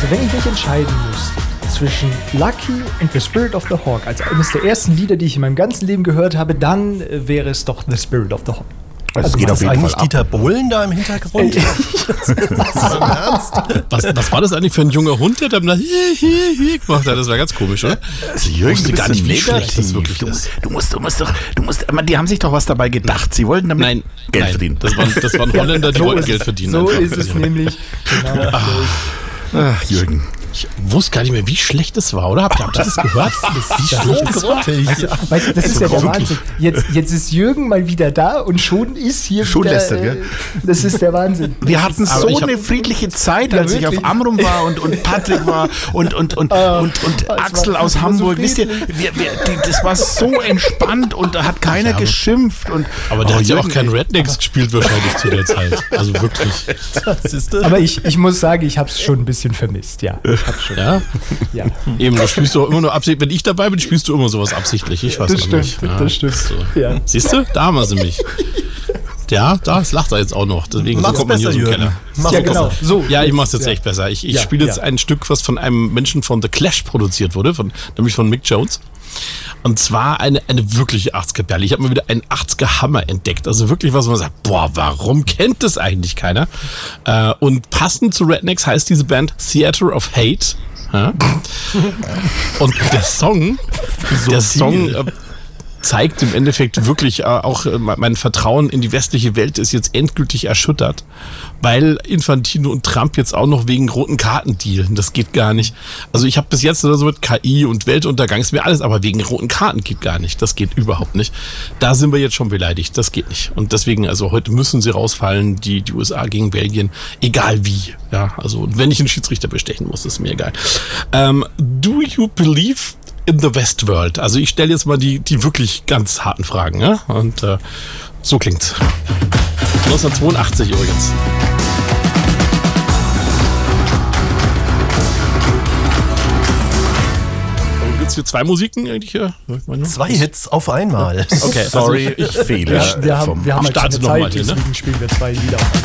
Also wenn ich mich entscheiden müsste zwischen Lucky and The Spirit of the Hawk, als eines der ersten Lieder, die ich in meinem ganzen Leben gehört habe, dann wäre es doch The Spirit of the Hawk. Also geht auf jeden eigentlich Fall Dieter Bohlen da im Hintergrund? Was war das eigentlich für ein junger Hund, der da gemacht hat? Das war ganz komisch, oder? Also Jürgen, Ich wusste du gar bist nicht, wie so schlecht das negativ. wirklich ist. Du musst, die haben sich doch was dabei gedacht. Sie wollten damit Geld verdienen. Das waren Holländer, die wollten Geld verdienen. So einfach. ist es nämlich. Genau. Ach, Jürgen. Ich wusste gar nicht mehr, wie schlecht es war, oder? Habt ihr das gehört? Wie schlecht es war? Weißt du, das ist ja der Wahnsinn. Jetzt ist Jürgen mal wieder da und schon ist hier Schon wieder, lästert, gell? Das ist der Wahnsinn. Wir hatten Aber so ich hab- eine friedliche Zeit, Ja, als ich auf wirklich. Amrum war und Patrick war und Axel war aus so Hamburg. Wisst ihr, friedlich. das war so entspannt und da hat keiner geschimpft. Aber der hat ja auch Jürgen, keinen Rednecks gespielt wahrscheinlich zu der Zeit. Also wirklich. Aber ich muss sagen, ich habe es schon ein bisschen vermisst, ja. Ich hab's schon. Ja? Ja. Eben, du spielst doch immer nur absichtlich. Wenn ich dabei bin, spielst du immer sowas absichtlich. Ich weiß Das noch stimmt, nicht. Ja, das stimmt. so. Ja. Siehst du? Da haben sie mich. Ja, das lacht er jetzt auch noch. Deswegen so Mach's kommt man hier besser, so im Jürgen. Keller. Mach's Ja, besser. genau. So. Ja, ich mach's jetzt echt besser. Ich Ja, spiele jetzt ja. ein Stück, was von einem Menschen von The Clash produziert wurde, nämlich von Mick Jones. Und zwar eine wirkliche 80er-Perle. Ich habe mal wieder einen 80er-Hammer entdeckt. Also wirklich, was man sagt, boah, warum kennt das eigentlich keiner? Und passend zu Rednecks heißt diese Band Theater of Hate. Ja? Und der Song zeigt im Endeffekt wirklich auch mein Vertrauen in die westliche Welt ist jetzt endgültig erschüttert, weil Infantino und Trump jetzt auch noch wegen roten Karten dealen. Das geht gar nicht. Also ich habe bis jetzt so mit KI und Weltuntergang ist mir alles, aber wegen roten Karten geht gar nicht. Das geht überhaupt nicht. Da sind wir jetzt schon beleidigt. Das geht nicht. Und deswegen, also heute müssen sie rausfallen, die USA gegen Belgien, egal wie. Ja, also wenn ich einen Schiedsrichter bestechen muss, ist mir egal. Do you believe in the Westworld? Also ich stelle jetzt mal die wirklich ganz harten Fragen, ja? Und so klingt's. 1982 übrigens. Gibt's hier zwei Musiken eigentlich hier? 2 Hits auf einmal. Okay, Sorry, also ich fehle. Wir haben halt starte keine noch mal Zeit, hier, ne? deswegen spielen wir 2 Lieder.